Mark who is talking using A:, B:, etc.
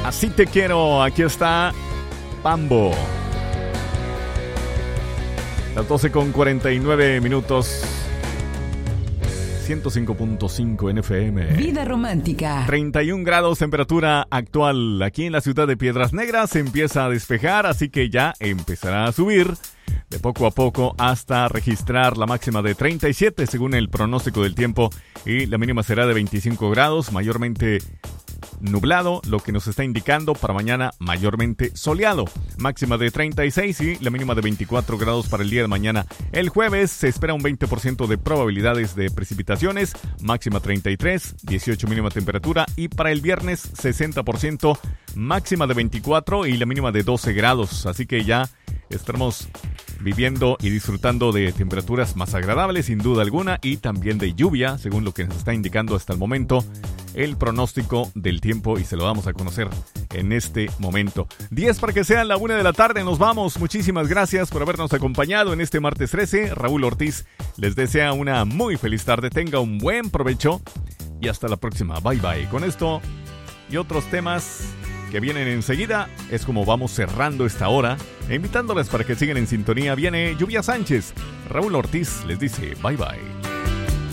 A: Así te quiero, aquí está Pambo. Las 12:49. 105.5 en FM.
B: Vida romántica.
A: 31 grados temperatura actual. Aquí en la ciudad de Piedras Negras se empieza a despejar, así que ya empezará a subir de poco a poco hasta registrar la máxima de 37 según el pronóstico del tiempo, y la mínima será de 25 grados, mayormente nublado, lo que nos está indicando para mañana mayormente soleado. Máxima de 36 y la mínima de 24 grados para el día de mañana. El jueves se espera un 20% de probabilidades de precipitaciones, máxima 33, 18 mínima temperatura, y para el viernes 60%, máxima de 24 y la mínima de 12 grados. Así que ya estaremos viviendo y disfrutando de temperaturas más agradables sin duda alguna, y también de lluvia según lo que nos está indicando hasta el momento el pronóstico del tiempo, y se lo damos a conocer en este momento. 10 para que sea la 1 de la tarde, nos vamos. Muchísimas gracias por habernos acompañado en este martes 13. Raúl Ortiz les desea una muy feliz tarde, tenga un buen provecho y hasta la próxima. Bye bye. Con esto y otros temas que vienen enseguida es como vamos cerrando esta hora, e invitándoles para que sigan en sintonía. Viene Lluvia Sánchez. Raúl Ortiz les dice bye bye.